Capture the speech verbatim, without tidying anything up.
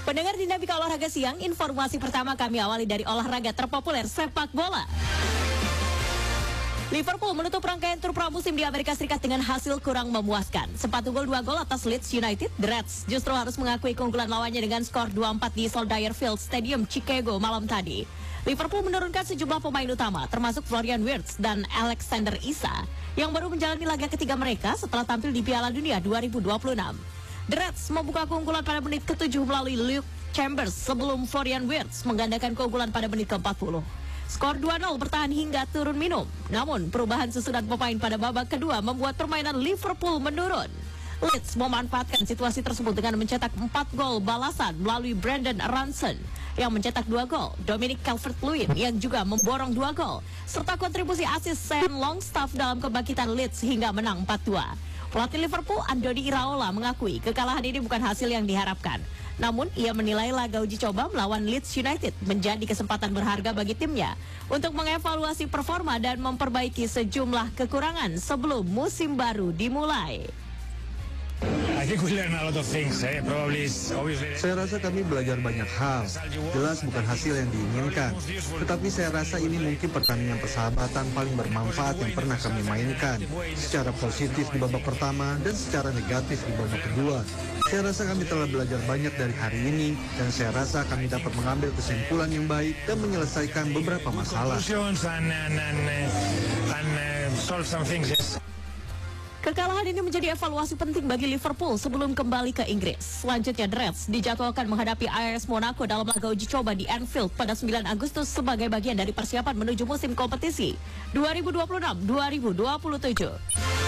Pendengar Dinamika Olahraga Siang, informasi pertama kami awali dari olahraga terpopuler sepak bola. Liverpool menutup rangkaian tur pramusim di Amerika Serikat dengan hasil kurang memuaskan. Sempat unggul dua gol atas Leeds United, The Reds justru harus mengakui keunggulan lawannya dengan skor dua empat di Soldier Field Stadium, Chicago malam tadi. Liverpool menurunkan sejumlah pemain utama, termasuk Florian Wirtz dan Alexander Isak, yang baru menjalani laga ketiga mereka setelah tampil di Piala Dunia dua ribu dua puluh enam. The Reds membuka keunggulan pada menit ketujuh melalui Luke Chambers sebelum Florian Wirtz menggandakan keunggulan pada menit ke empat puluh. Skor dua nol bertahan hingga turun minum. Namun, perubahan susunan pemain pada babak kedua membuat permainan Liverpool menurun. Leeds memanfaatkan situasi tersebut dengan mencetak empat gol balasan melalui Brandon Aronson yang mencetak dua gol, Dominic Calvert-Lewin yang juga memborong dua gol, serta kontribusi asis Sean Longstaff dalam kebangkitan Leeds hingga menang empat dua. Pelatih Liverpool, Andoni Iraola, mengakui kekalahan ini bukan hasil yang diharapkan. Namun, ia menilai laga uji coba melawan Leeds United menjadi kesempatan berharga bagi timnya untuk mengevaluasi performa dan memperbaiki sejumlah kekurangan sebelum musim baru dimulai. Saya rasa kami belajar banyak hal. Jelas bukan hasil yang diinginkan, tetapi saya rasa ini mungkin pertandingan persahabatan paling bermanfaat yang pernah kami mainkan. Secara positif di babak pertama dan secara negatif di babak kedua. Saya rasa kami telah belajar banyak dari hari ini, dan saya rasa kami dapat mengambil kesimpulan yang baik dan menyelesaikan beberapa masalah. Kekalahan ini menjadi evaluasi penting bagi Liverpool sebelum kembali ke Inggris. Selanjutnya, The Reds dijadwalkan menghadapi A S Monaco dalam laga uji coba di Anfield pada sembilan Agustus sebagai bagian dari persiapan menuju musim kompetisi dua ribu dua puluh enam dua ribu dua puluh tujuh.